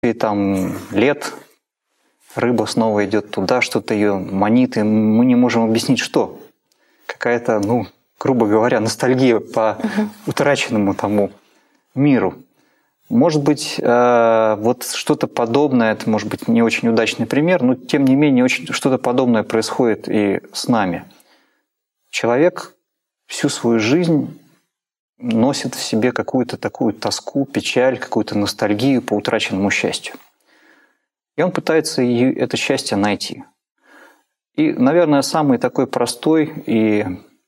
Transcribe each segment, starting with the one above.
И там лет рыба снова идет туда, что-то ее манит, и мы не можем объяснить, что. Какая-то, ну, грубо говоря, ностальгия по утраченному тому миру. Может быть, вот что-то подобное, это может быть не очень удачный пример, но тем не менее что-то подобное происходит и с нами. Человек всю свою жизнь носит в себе какую-то такую тоску, печаль, какую-то ностальгию по утраченному счастью. И он пытается это счастье найти. И, наверное, самый такой простой и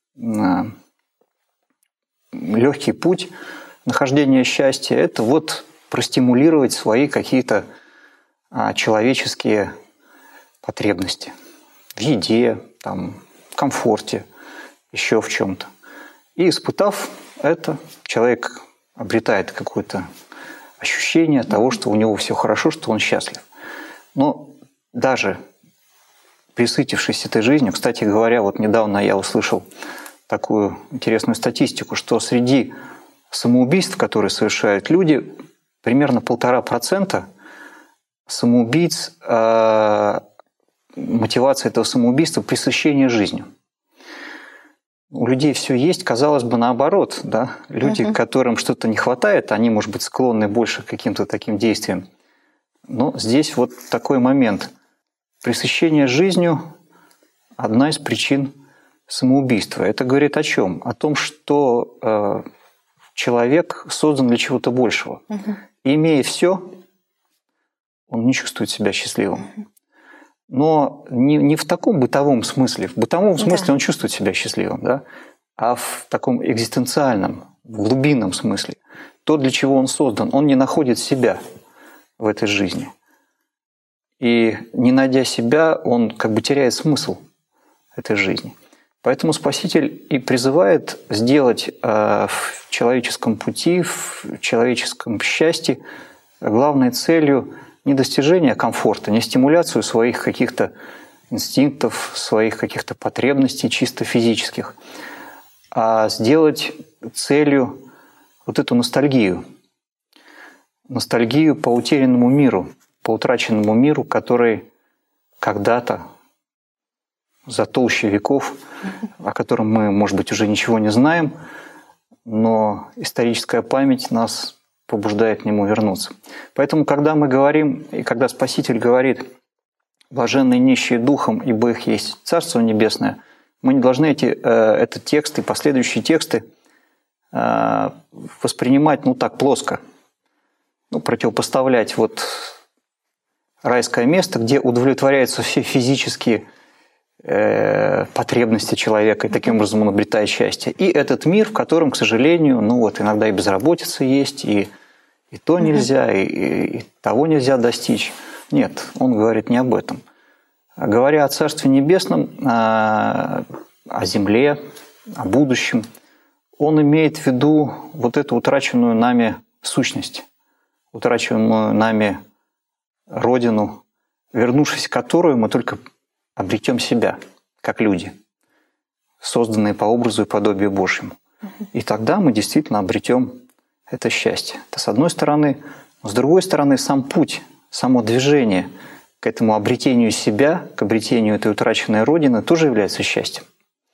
легкий путь нахождения счастья – это вот простимулировать свои какие-то человеческие потребности в еде, там, в комфорте, еще в чем-то. И испытав это, человек обретает какое-то ощущение того, что у него все хорошо, что он счастлив. Но даже присытившись этой жизнью, кстати говоря, вот недавно я услышал такую интересную статистику, что среди самоубийств, которые совершают люди, примерно 1,5% самоубийц, мотивация этого самоубийства – пресыщение жизнью. У людей все есть, казалось бы, наоборот. Да? Люди, которым что-то не хватает, они, может быть, склонны больше к каким-то таким действиям. Но здесь вот такой момент. Пресыщение жизнью – одна из причин самоубийства. Это говорит о чем? О том, что человек создан для чего-то большего. И имея все, он не чувствует себя счастливым. Но не в таком бытовом смысле. В бытовом смысле он чувствует себя счастливым, да? А в таком экзистенциальном, в глубинном смысле. То, для чего он создан, он не находит себя в этой жизни. И не найдя себя, он как бы теряет смысл этой жизни. Поэтому Спаситель и призывает сделать в человеческом пути, в человеческом счастье главной целью не достижение комфорта, не стимуляцию своих каких-то инстинктов, своих каких-то потребностей чисто физических, а сделать целью вот эту ностальгию. Ностальгию по утерянному миру, по утраченному миру, который когда-то за толщей веков, о котором мы, может быть, уже ничего не знаем, но историческая память нас побуждает к нему вернуться. Поэтому, когда мы говорим, и когда Спаситель говорит «блаженные нищие духом, ибо их есть Царство Небесное», мы не должны этот текст и последующие тексты воспринимать так плоско, противопоставлять вот райское место, где удовлетворяются все физические потребности человека, и таким образом он обретает счастье. И этот мир, в котором, к сожалению, иногда и безработица есть, и то нельзя, и того нельзя достичь. Нет, он говорит не об этом. Говоря о Царстве Небесном, о земле, о будущем, он имеет в виду вот эту утраченную нами сущность, утраченную нами Родину, вернувшись в которую мы только обретем себя, как люди, созданные по образу и подобию Божьему. И тогда мы действительно обретем это счастье. Это с одной стороны. Но с другой стороны, сам путь, само движение к этому обретению себя, к обретению этой утраченной Родины тоже является счастьем.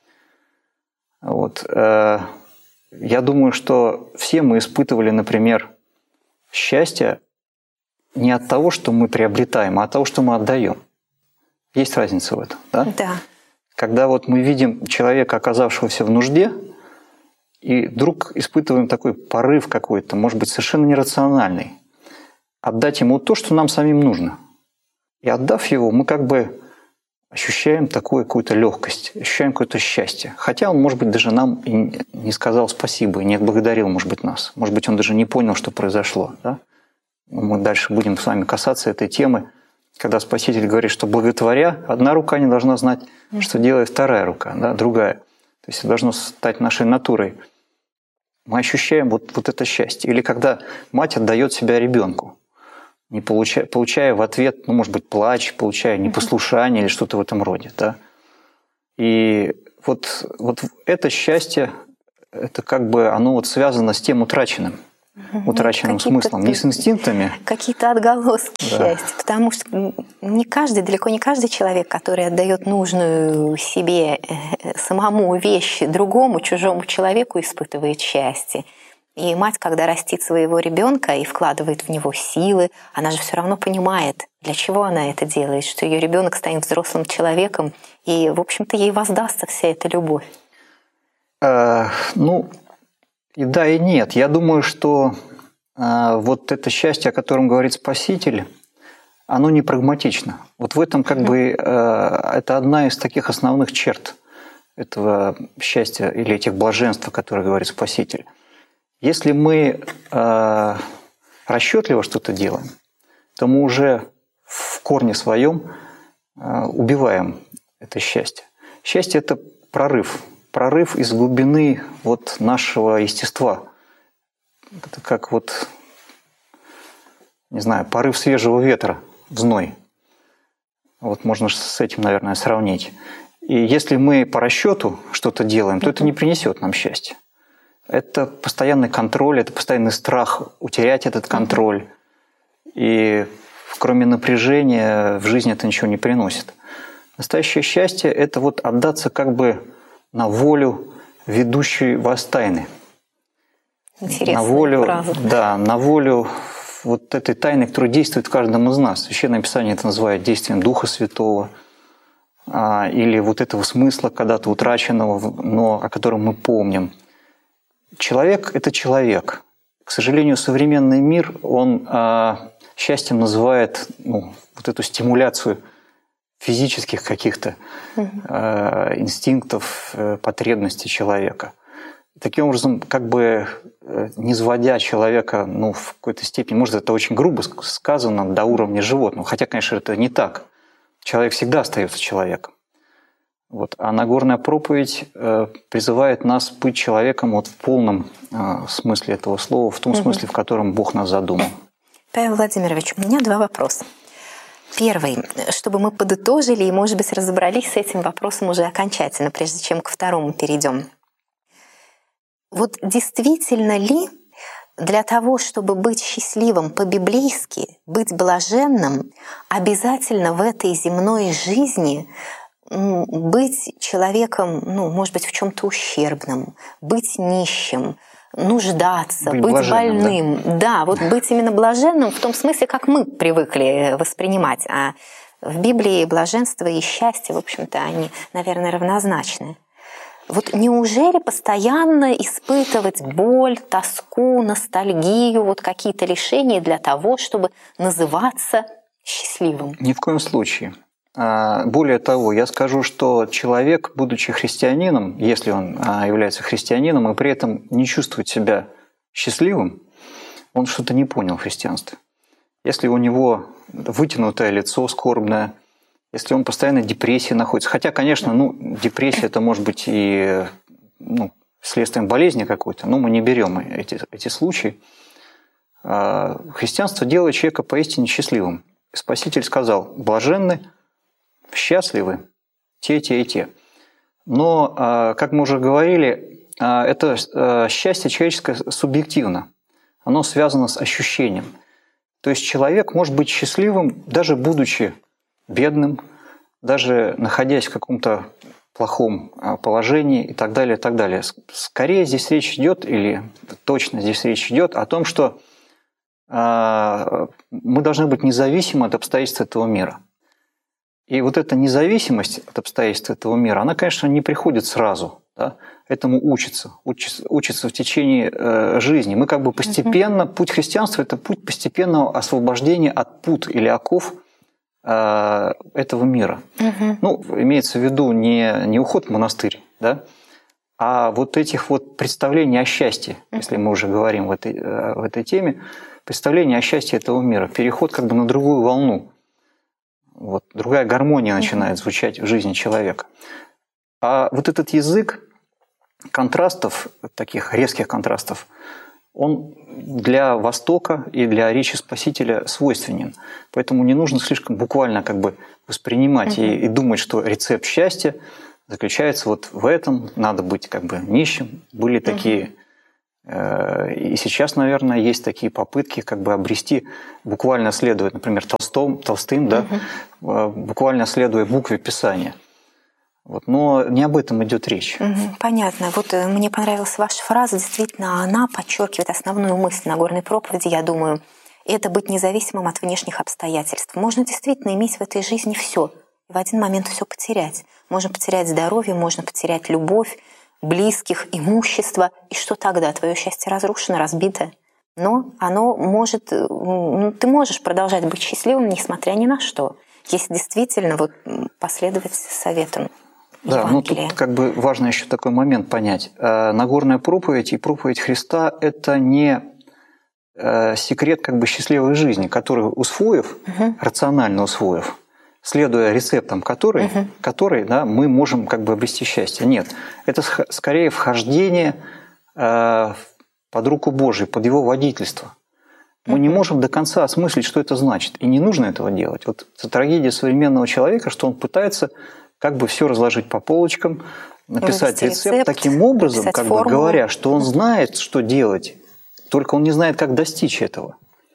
Вот. Я думаю, что все мы испытывали, например, счастье не от того, что мы приобретаем, а от того, что мы отдаем. Есть разница в этом, да? Да. Когда вот мы видим человека, оказавшегося в нужде, и вдруг испытываем такой порыв какой-то, может быть, совершенно нерациональный, отдать ему то, что нам самим нужно. И отдав его, мы как бы ощущаем такую какую-то легкость, ощущаем какое-то счастье. Хотя он, может быть, даже нам и не сказал спасибо, и не отблагодарил, может быть, нас. Может быть, он даже не понял, что произошло. Да? Мы дальше будем с вами касаться этой темы, когда Спаситель говорит, что благотворя, одна рука не должна знать, что делает вторая рука, да, другая. То есть это должно стать нашей натурой. Мы ощущаем вот это счастье. Или когда мать отдает себя ребенку, не получая в ответ, может быть, плач, получая непослушание или что-то в этом роде. Да? И вот это счастье, это как бы оно связано с тем утраченным. утраченным смыслом, не с инстинктами. Какие-то отголоски счастья, потому что далеко не каждый человек, который отдает нужную себе самому вещь другому, чужому человеку, испытывает счастье. И мать, когда растит своего ребенка и вкладывает в него силы, она же все равно понимает, для чего она это делает, что ее ребенок станет взрослым человеком, и, в общем-то, ей воздастся вся эта любовь. И да, и нет. Я думаю, что вот это счастье, о котором говорит Спаситель, оно не прагматично. Вот в этом это одна из таких основных черт этого счастья или этих блаженств, о которых говорит Спаситель. Если мы расчетливо что-то делаем, то мы уже в корне своем убиваем это счастье. Счастье – это прорыв из глубины нашего естества. Это как порыв свежего ветра в зной. Можно с этим, наверное, сравнить. И если мы по расчету что-то делаем, то это не принесет нам счастья. Это постоянный контроль, это постоянный страх утерять этот контроль. И кроме напряжения в жизни это ничего не приносит. Настоящее счастье – это отдаться на волю ведущей вас тайны. Интересная фраза. Да, на волю этой тайны, которая действует в каждом из нас. Священное Писание это называет действием Духа Святого. Или этого смысла когда-то утраченного, но о котором мы помним. Человек – это человек. К сожалению, современный мир, он счастьем называет эту стимуляцию физических каких-то инстинктов, потребностей человека. Таким образом, низводя человека в какой-то степени, может, это очень грубо сказано, до уровня животного, хотя, конечно, это не так. Человек всегда остается человеком. А Нагорная проповедь призывает нас быть человеком в полном смысле этого слова, в том смысле, в котором Бог нас задумал. Павел Владимирович, у меня 2 вопроса. Первый, чтобы мы подытожили и, может быть, разобрались с этим вопросом уже окончательно, прежде чем к второму перейдем. Действительно ли для того, чтобы быть счастливым по-библейски, быть блаженным, обязательно в этой земной жизни быть человеком, может быть, в чем-то ущербным, быть нищим, нуждаться, быть больным. Да, быть именно блаженным в том смысле, как мы привыкли воспринимать. А в Библии блаженство и счастье, в общем-то, они, наверное, равнозначны. Неужели постоянно испытывать боль, тоску, ностальгию, какие-то лишения для того, чтобы называться счастливым? Ни в коем случае. Более того, я скажу, что человек, будучи христианином, если он является христианином и при этом не чувствует себя счастливым, он что-то не понял в христианстве. Если у него вытянутое лицо скорбное, если он постоянно в депрессии находится, хотя, конечно, депрессия это может быть и следствием болезни какой-то, но мы не берем эти случаи. Христианство делает человека поистине счастливым. Спаситель сказал: блаженны, счастливы те и те. Но, как мы уже говорили, это счастье человеческое субъективно. Оно связано с ощущением. То есть человек может быть счастливым, даже будучи бедным, даже находясь в каком-то плохом положении и так далее, и так далее. Скорее здесь речь идет, или точно здесь речь идет о том, что мы должны быть независимы от обстоятельств этого мира. И эта независимость от обстоятельств этого мира, она, конечно, не приходит сразу. Да? Этому учится в течение жизни. Мы постепенно, путь христианства – это путь постепенного освобождения от пут или оков этого мира. Имеется в виду не уход в монастырь, да? А этих представлений о счастье, если мы уже говорим в этой теме, представление о счастье этого мира, переход на другую волну. Другая гармония начинает звучать в жизни человека. А этот язык контрастов, таких резких контрастов, он для Востока и для речи Спасителя свойственен. Поэтому не нужно слишком буквально воспринимать и думать, что рецепт счастья заключается в этом, надо быть нищим. Были такие И сейчас, наверное, есть такие попытки как бы обрести, буквально следуя, например, Толстым, да, буквально следуя букве Писания. Вот, но не об этом идет речь. Понятно. Вот мне понравилась ваша фраза. Действительно, она подчеркивает основную мысль Нагорной проповеди, я думаю. Это быть независимым от внешних обстоятельств. Можно действительно иметь в этой жизни все, и в один момент все потерять. Можно потерять здоровье, можно потерять любовь, близких, имущество. И что тогда? Твое счастье разрушено, разбито. Но оно может... ты можешь продолжать быть счастливым, несмотря ни на что, если действительно вот последовать советам. Да, ну тут как бы важно еще такой момент понять. Нагорная проповедь и проповедь Христа – это не секрет как бы счастливой жизни, который усвоив, рационально усвоив, следуя рецептам которой, да, мы можем как бы обрести счастье. Нет, это скорее вхождение под руку Божию, под Его водительство. Мы не можем до конца осмыслить, что это значит, и не нужно этого делать. Вот это трагедия современного человека, что он пытается как бы все разложить по полочкам, написать рецепт таким образом, как бы говоря, что он знает, что делать, только он не знает, как достичь этого.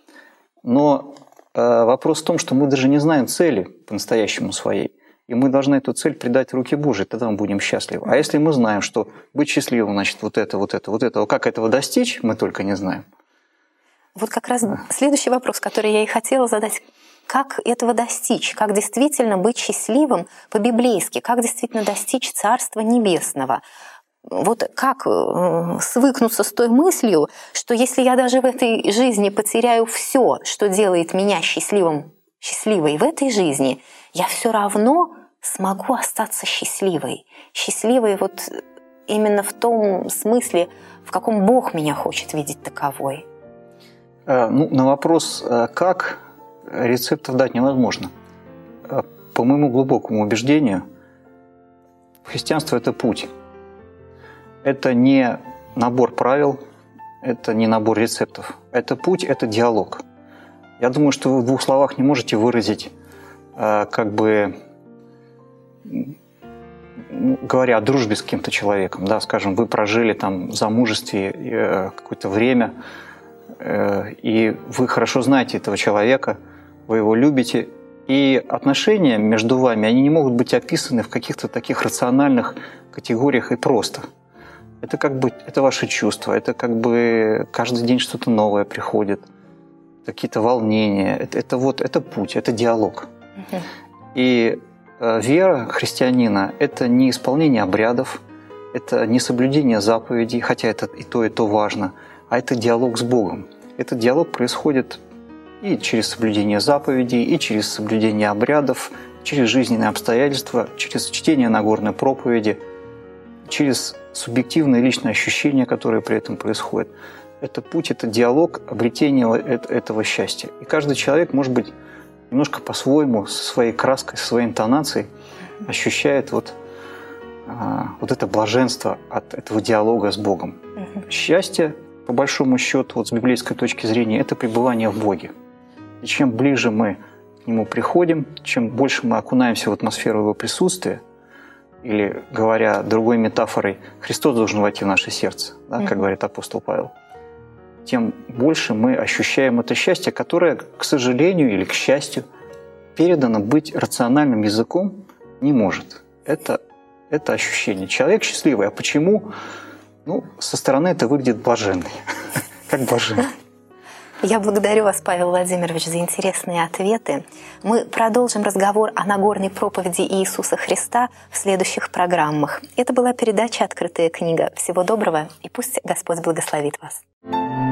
Но вопрос в том, что мы даже не знаем цели по-настоящему своей, и мы должны эту цель придать в руки Божьи, тогда мы будем счастливы. А если мы знаем, что быть счастливым, значит, вот это, как этого достичь, мы только не знаем. Вот как раз следующий вопрос, который я и хотела задать. Как этого достичь? Как действительно быть счастливым по-библейски? Как действительно достичь Царства Небесного? Вот как свыкнуться с той мыслью, что если я даже в этой жизни потеряю все, что делает меня счастливой в этой жизни, я все равно смогу остаться счастливой. Счастливой вот именно в том смысле, в каком Бог меня хочет видеть таковой. Ну, на вопрос «как?» рецептов дать невозможно. По моему глубокому убеждению, христианство – это путь. Это не набор правил, это не набор рецептов. Это путь, это диалог. Я думаю, что вы в двух словах не можете выразить, как бы, говоря о дружбе с каким-то человеком. Да, скажем, вы прожили там в замужестве какое-то время, и вы хорошо знаете этого человека, вы его любите, и отношения между вами, они не могут быть описаны в каких-то таких рациональных категориях и просто. Это как бы, это ваши чувства, это как бы каждый день что-то новое приходит, какие-то волнения, это путь, это диалог. И вера христианина – это не исполнение обрядов, это не соблюдение заповедей, хотя это и то важно, а это диалог с Богом. Этот диалог происходит и через соблюдение заповедей, и через соблюдение обрядов, через жизненные обстоятельства, через чтение Нагорной проповеди, через субъективные личные ощущения, которые при этом происходят. Это путь, это диалог обретения этого счастья. И каждый человек, может быть, немножко по-своему, со своей краской, со своей интонацией ощущает вот это блаженство от этого диалога с Богом. Счастье, по большому счету, вот с библейской точки зрения, это пребывание в Боге. И чем ближе мы к Нему приходим, чем больше мы окунаемся в атмосферу Его присутствия, или, говоря другой метафорой, Христос должен войти в наше сердце, да, как говорит апостол Павел, тем больше мы ощущаем это счастье, которое, к сожалению или к счастью, передано быть рациональным языком не может. Это ощущение. Человек счастливый. А почему? Ну, со стороны это выглядит блаженный. Как блаженный. Я благодарю вас, Павел Владимирович, за интересные ответы. Мы продолжим разговор о Нагорной проповеди Иисуса Христа в следующих программах. Это была передача «Открытая книга». Всего доброго, и пусть Господь благословит вас.